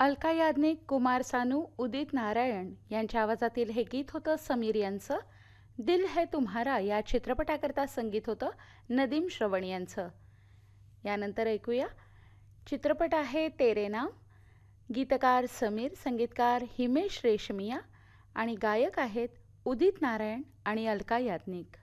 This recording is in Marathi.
अलका याज्ञिक, कुमार सानू, उदित नारायण यांच्या आवाजातील हे गीत होतं समीर यांचं. दिल है तुम्हारा या चित्रपटाकरता संगीत होतं नदीम श्रवण यांचं. यानंतर ऐकूया चित्रपट आहे तेरे नाम. गीतकार समीर, संगीतकार हिमेश रेशमिया आणि गायक आहेत उदित नारायण आणि अलका याज्ञिक.